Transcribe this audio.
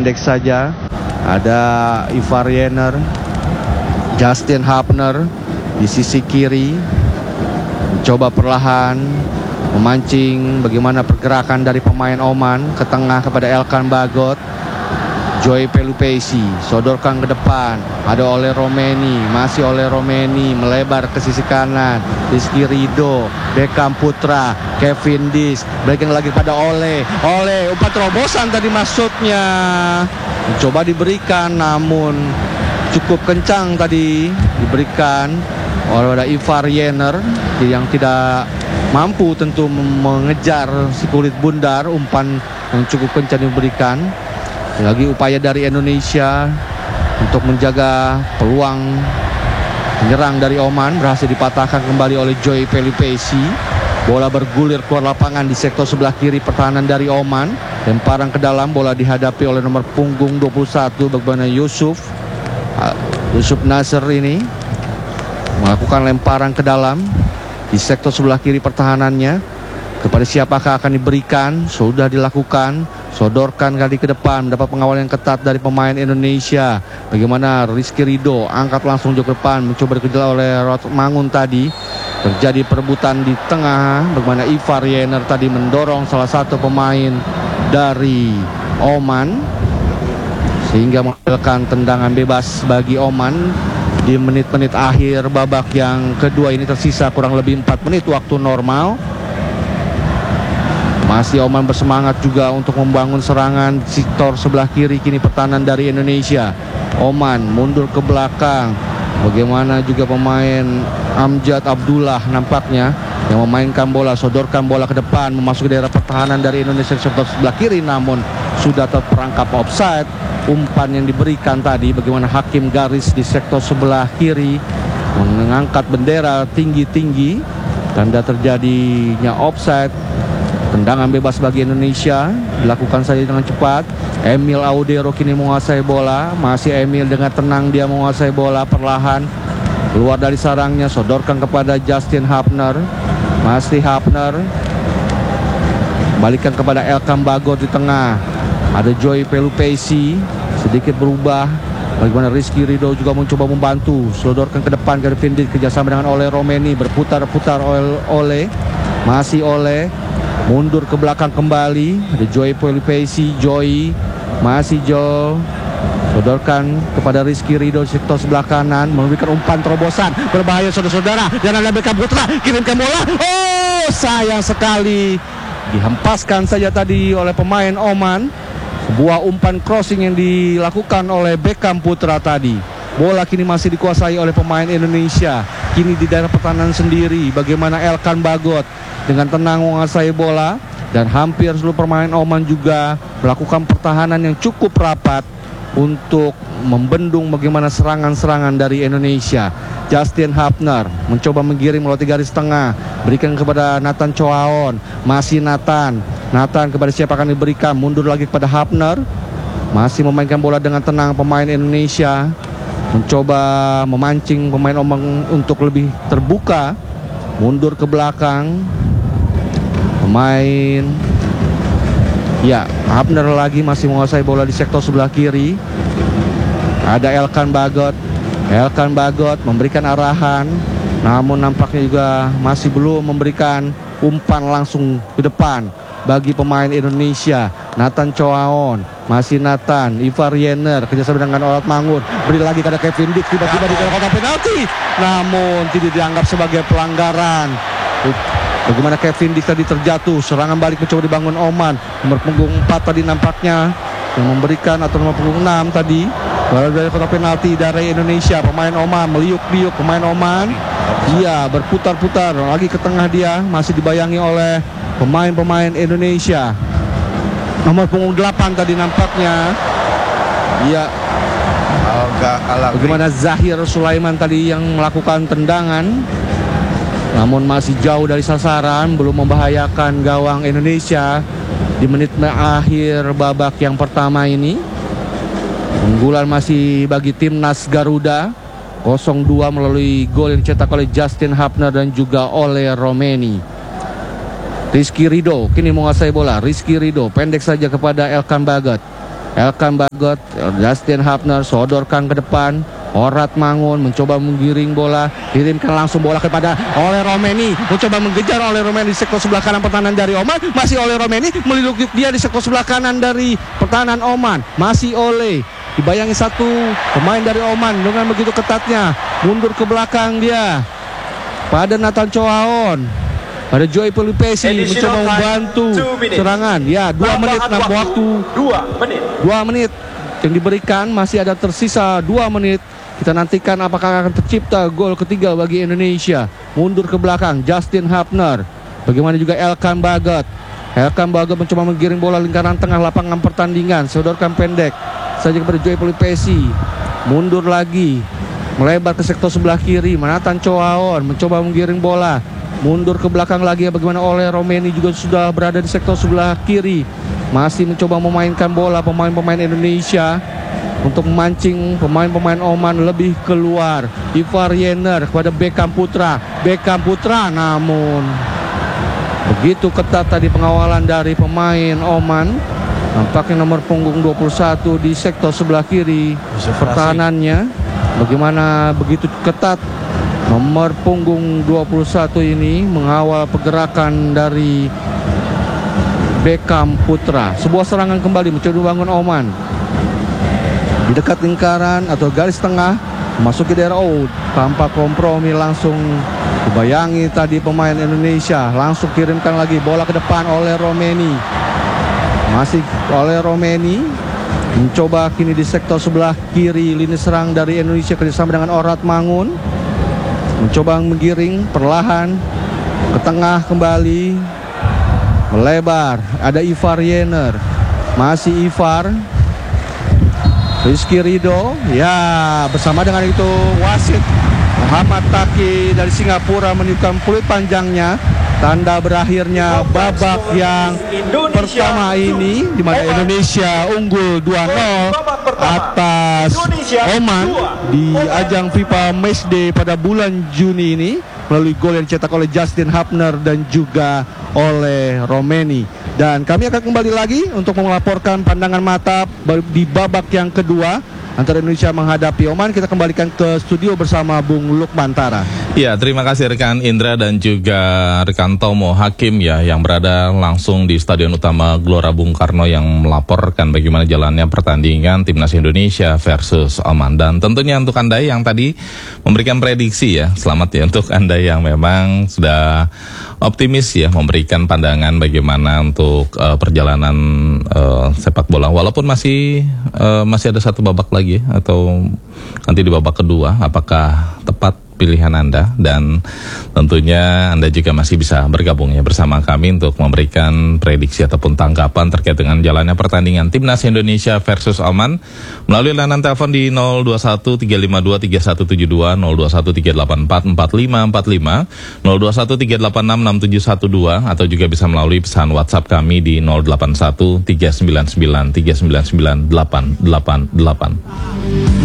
pendek saja. Ada Ivar Jenner, Justin Hapner di sisi kiri, mencoba perlahan memancing bagaimana pergerakan dari pemain Oman ke tengah kepada Elkan Bagot. Joy Pelupesi sodorkan ke depan, ada oleh Romeni, masih oleh Romeni, melebar ke sisi kanan. Rizky Ridho, Beckham Putra, Kevin Dis, berikan lagi pada Oleh, umpan terobosan tadi maksudnya, mencoba diberikan namun cukup kencang tadi diberikan oleh Ivar Jenner yang tidak mampu tentu mengejar si kulit bundar. Umpan yang cukup kencang diberikan. Lagi upaya dari Indonesia untuk menjaga peluang menyerang dari Oman berhasil dipatahkan kembali oleh Joy Pelupesi. Bola bergulir keluar lapangan di sektor sebelah kiri pertahanan dari Oman. Lemparan ke dalam, bola dihadapi oleh nomor punggung 21 bagaimana Yusuf Nasr ini melakukan lemparan ke dalam di sektor sebelah kiri pertahanannya. Kepada siapakah akan diberikan? Sudah dilakukan, sodorkan kali ke depan, mendapat pengawal yang ketat dari pemain Indonesia. Bagaimana Rizky Ridho angkat langsung ke depan, mencoba dikejar oleh Rod Mangun tadi. Terjadi perebutan di tengah, bagaimana Ivar Jenner tadi mendorong salah satu pemain dari Oman sehingga menghasilkan tendangan bebas bagi Oman. Di menit-menit akhir babak yang kedua ini tersisa kurang lebih 4 menit waktu normal. Masih Oman bersemangat juga untuk membangun serangan sektor sebelah kiri kini pertahanan dari Indonesia. Oman mundur ke belakang. Bagaimana juga pemain Amjad Abdullah nampaknya yang memainkan bola, sodorkan bola ke depan, memasuki daerah pertahanan dari Indonesia sektor sebelah kiri, namun sudah terperangkap offside. Umpan yang diberikan tadi, bagaimana hakim garis di sektor sebelah kiri mengangkat bendera tinggi-tinggi, tanda terjadinya offside. Tendangan bebas bagi Indonesia dilakukan saja dengan cepat. Emil Audero kini menguasai bola. Masih Emil dengan tenang dia menguasai bola perlahan. Keluar dari sarangnya, sodorkan kepada Justin Hapner. Masih Hapner. Balikan kepada Elkan Bagot di tengah. Ada Joy Pelupesi sedikit berubah. Bagaimana Rizky Ridho juga mencoba membantu. Sodorkan ke depan ke Vindit kerjasama dengan Oleh Romeni. Berputar-putar oleh. Masih Oleh. Mundur ke belakang kembali. Ada Joy Pelupesi, Joy, masih Joe. Sodorkan kepada Rizky Ridho sektor sebelah kanan, memberikan umpan terobosan berbahaya saudara-saudara. Dan ada Beckham Putra kirimkan bola. Oh, sayang sekali. Dihempaskan saja tadi oleh pemain Oman. Sebuah umpan crossing yang dilakukan oleh Beckham Putra tadi. Bola kini masih dikuasai oleh pemain Indonesia. Kini di daerah pertahanan sendiri. Bagaimana Elkan Bagot dengan tenang menguasai bola. Dan hampir seluruh pemain Oman juga melakukan pertahanan yang cukup rapat untuk membendung bagaimana serangan-serangan dari Indonesia. Justin Hapner mencoba menggiring melalui garis tengah, berikan kepada Nathan Choaon. Masih Nathan kepada siapa akan diberikan, mundur lagi kepada Hapner. Masih memainkan bola dengan tenang pemain Indonesia, mencoba memancing pemain Oman untuk lebih terbuka. Mundur ke belakang pemain, ya, Hapner lagi masih menguasai bola di sektor sebelah kiri. Ada Elkan Bagot memberikan arahan, namun nampaknya juga masih belum memberikan umpan langsung ke depan bagi pemain Indonesia. Nathan Choaon, masih Nathan, Ivar Jenner kerjasama dengan Orat Mangun, beri lagi kepada Kevin Dick, tiba-tiba di kotak penalti, namun tidak dianggap sebagai pelanggaran. Bagaimana Kevin Dick tadi terjatuh, serangan balik mencoba dibangun Oman. Nomor punggung 4 tadi nampaknya yang memberikan, atau nomor punggung 6 tadi, dari kotak penalti dari Indonesia. Pemain Oman meliuk-liuk, pemain Oman, iya, berputar-putar lagi ke tengah, dia masih dibayangi oleh pemain-pemain Indonesia. Nomor punggung 8 tadi nampaknya, iya, bagaimana Zahir Sulaiman tadi yang melakukan tendangan, namun masih jauh dari sasaran, belum membahayakan gawang Indonesia di menit akhir babak yang pertama ini. Unggulan masih bagi timnas Garuda 0-2 melalui gol yang dicetak oleh Justin Hapner dan juga oleh Romeni. Rizky Ridho kini menguasai bola. Rizky Ridho pendek saja kepada Elkan Bagot. Elkan Bagot, Justin Hapner sodorkan ke depan. Orat Mangun mencoba menggiring bola, kirimkan langsung bola kepada Ole Romeni, mencoba mengejar Ole Romeni di sektor sebelah kanan pertahanan dari Oman. Masih Ole Romeni melindungi dia di sektor sebelah kanan dari pertahanan Oman. Masih Ole, dibayangi satu pemain dari Oman dengan begitu ketatnya, mundur ke belakang dia pada Nathan Choaon, pada Joy Pelupesi mencoba membantu serangan. Ya, 2 menit nambah waktu. 2 menit yang diberikan, masih ada tersisa 2 menit. Kita nantikan apakah akan tercipta gol ketiga bagi Indonesia. Mundur ke belakang Justin Hapner, bagaimana juga Elkan Bagot. Elkan Bagot mencoba menggiring bola lingkaran tengah lapangan pertandingan, sodorkan pendek saja kepada Joy Pelupesi. Mundur lagi, melebar ke sektor sebelah kiri. Nathan Choaon mencoba menggiring bola, mundur ke belakang lagi. Bagaimana Ole Romeni juga sudah berada di sektor sebelah kiri, masih mencoba memainkan bola pemain-pemain Indonesia untuk memancing pemain-pemain Oman lebih keluar. Ivar Yener kepada Beckham Putra, namun begitu ketat tadi pengawalan dari pemain Oman. Nampaknya nomor punggung 21 di sektor sebelah kiri pertahanannya. Bagaimana begitu ketat nomor punggung 21 ini mengawal pergerakan dari Beckham Putra. Sebuah serangan kembali mencoba dibangun Oman di dekat lingkaran atau garis tengah, memasuki daerah tanpa kompromi, langsung dibayangi tadi pemain Indonesia. Langsung kirimkan lagi bola ke depan oleh Romeni. Masih oleh Romeni mencoba kini di sektor sebelah kiri lini serang dari Indonesia kerjasama dengan Orat Mangun, mencoba menggiring perlahan ke tengah kembali, melebar. Ada Ivar Yener, masih Ivar, Rizky Ridho, ya bersama dengan itu wasit Muhammad Taki dari Singapura menunjukkan peluit panjangnya, tanda berakhirnya babak yang pertama ini, di mana Indonesia unggul 2-0 atas Oman di ajang FIFA Matchday pada bulan Juni ini melalui gol yang dicetak oleh Justin Hapner dan juga oleh Romeni. Dan kami akan kembali lagi untuk melaporkan pandangan mata di babak yang kedua antara Indonesia menghadapi Oman. Kita kembalikan ke studio bersama Bung Lukman Tara. Ya, terima kasih rekan Indra dan juga rekan Tomo Hakim ya, yang berada langsung di Stadion Utama Gelora Bung Karno yang melaporkan bagaimana jalannya pertandingan Timnas Indonesia versus Oman. Dan tentunya untuk Anda yang tadi memberikan prediksi ya, selamat ya untuk Anda yang memang sudah optimis ya memberikan pandangan bagaimana untuk perjalanan sepak bola, walaupun masih ada satu babak lagi ya, atau nanti di babak kedua, apakah tepat pilihan Anda? Dan tentunya Anda juga masih bisa bergabung ya bersama kami untuk memberikan prediksi ataupun tanggapan terkait dengan jalannya pertandingan Timnas Indonesia versus Oman melalui layanan telepon di 021-352-3172, 021-384-4545, 021-386-6712, atau juga bisa melalui pesan WhatsApp kami di 081-399-399-888.